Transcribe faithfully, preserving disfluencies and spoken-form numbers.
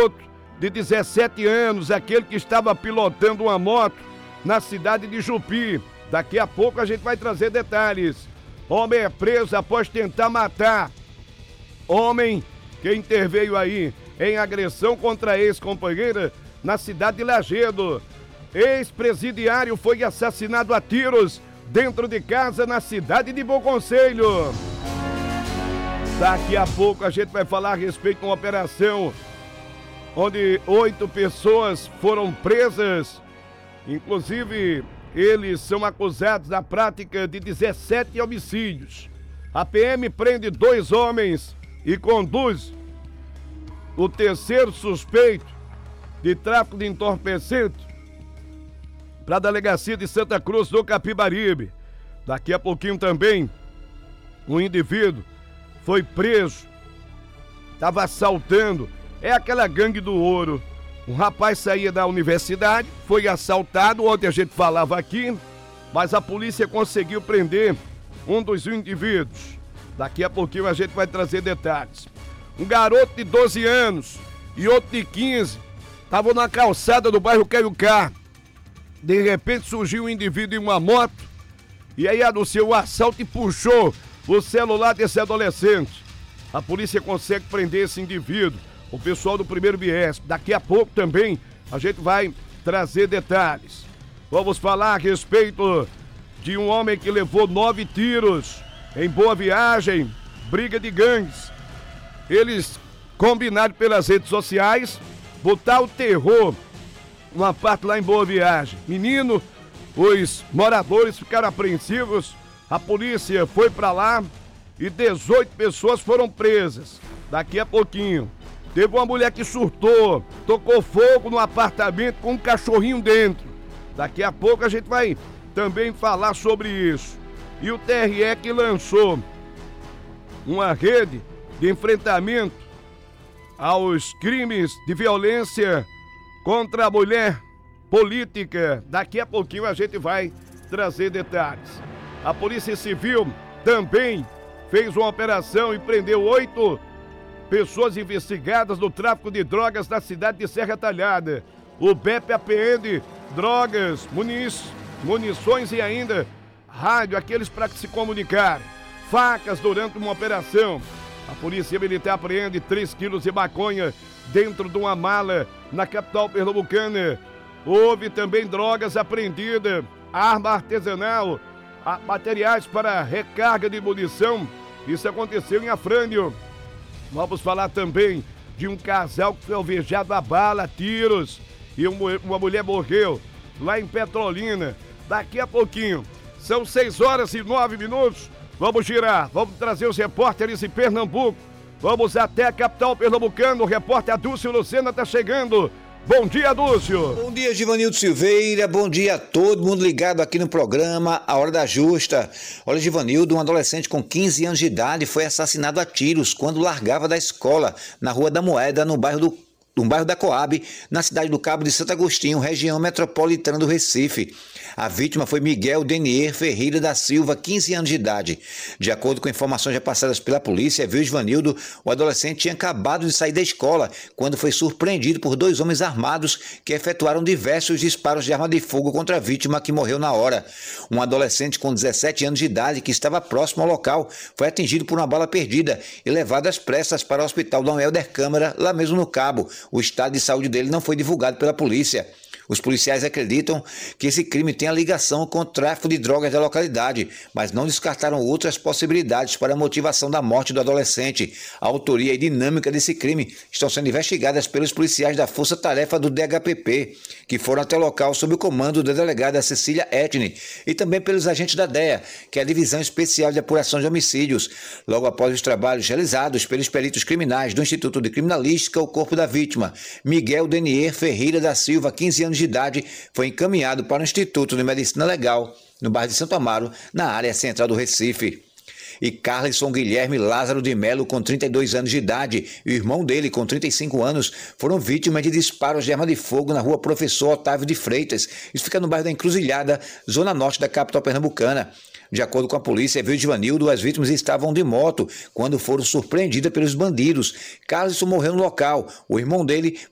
garoto de dezessete anos, aquele que estava pilotando uma moto na cidade de Jupi. Daqui a pouco a gente vai trazer detalhes. Homem é preso após tentar matar. Homem que interveio aí em agressão contra a ex-companheira na cidade de Lagedo. Ex-presidiário foi assassinado a tiros dentro de casa na cidade de Bom Conselho. Daqui a pouco a gente vai falar a respeito de uma operação onde oito pessoas foram presas. Inclusive, eles são acusados da prática de dezessete homicídios. A P M prende dois homens e conduz o terceiro suspeito de tráfico de entorpecente para a delegacia de Santa Cruz do Capibaribe. Daqui a pouquinho também, um indivíduo foi preso, estava assaltando, é aquela gangue do ouro. Um rapaz saía da universidade, foi assaltado, ontem a gente falava aqui, mas a polícia conseguiu prender um dos indivíduos. Daqui a pouquinho a gente vai trazer detalhes. Um garoto de doze anos e outro de quinze estavam na calçada do bairro Caiucá. De repente surgiu um indivíduo em uma moto e aí anunciou o assalto e puxou o celular desse adolescente. A polícia consegue prender esse indivíduo, o pessoal do primeiro viés. Daqui a pouco também a gente vai trazer detalhes. Vamos falar a respeito de um homem que levou nove tiros em Boa Viagem, briga de gangues. Eles combinaram pelas redes sociais botar o terror numa parte lá em Boa Viagem. Menino, os moradores ficaram apreensivos, a polícia foi pra lá e dezoito pessoas foram presas. Daqui a pouquinho, teve uma mulher que surtou, tocou fogo no apartamento com um cachorrinho dentro. Daqui a pouco a gente vai também falar sobre isso. E o T R E que lançou uma rede de enfrentamento aos crimes de violência contra a mulher política. Daqui a pouquinho a gente vai trazer detalhes. A Polícia Civil também fez uma operação e prendeu oito pessoas investigadas no tráfico de drogas na cidade de Serra Talhada. O B E P apreende drogas, muniz, munições e ainda rádio, aqueles para se comunicar. Facas durante uma operação. A Polícia Militar apreende três quilos de maconha dentro de uma mala na capital pernambucana. Houve também drogas apreendidas, arma artesanal, materiais para recarga de munição. Isso aconteceu em Afrânio. Vamos falar também de um casal que foi alvejado a bala, tiros, e uma mulher morreu lá em Petrolina. Daqui a pouquinho, são seis horas e nove minutos. Vamos girar, vamos trazer os repórteres em Pernambuco. Vamos até a capital pernambucana. O repórter Adúcio Lucena está chegando. Bom dia, Adúcio. Bom dia, Givanildo Silveira. Bom dia a todo mundo ligado aqui no programa A Hora da Justa. Olha, Givanildo, um adolescente com quinze anos de idade foi assassinado a tiros quando largava da escola na Rua da Moeda, no bairro do no bairro da Coab, na cidade do Cabo de Santo Agostinho, região metropolitana do Recife. A vítima foi Miguel Denier Ferreira da Silva, quinze anos de idade. De acordo com informações repassadas pela polícia, viu Givanildo, o adolescente tinha acabado de sair da escola quando foi surpreendido por dois homens armados que efetuaram diversos disparos de arma de fogo contra a vítima, que morreu na hora. Um adolescente com dezessete anos de idade que estava próximo ao local foi atingido por uma bala perdida e levado às pressas para o hospital Dom Helder Câmara, lá mesmo no Cabo. O estado de saúde dele não foi divulgado pela polícia. Os policiais acreditam que esse crime tem a ligação com o tráfico de drogas da localidade, mas não descartaram outras possibilidades para a motivação da morte do adolescente. A autoria e dinâmica desse crime estão sendo investigadas pelos policiais da Força Tarefa do D H P P, que foram até o local sob o comando da delegada Cecília Etni, e também pelos agentes da D E A, que é a Divisão Especial de Apuração de Homicídios. Logo após os trabalhos realizados pelos peritos criminais do Instituto de Criminalística, o corpo da vítima, Miguel Denier Ferreira da Silva, quinze anos de idade, foi encaminhado para o Instituto de Medicina Legal, no bairro de Santo Amaro, na área central do Recife. E Carlisson Guilherme Lázaro de Melo, com trinta e dois anos de idade, e o irmão dele, com trinta e cinco anos, foram vítimas de disparos de arma de fogo na rua Professor Otávio de Freitas. Isso fica no bairro da Encruzilhada, zona norte da capital pernambucana. De acordo com a polícia, viu Givanildo, as vítimas estavam de moto quando foram surpreendidas pelos bandidos. Carlisson morreu no local. O irmão dele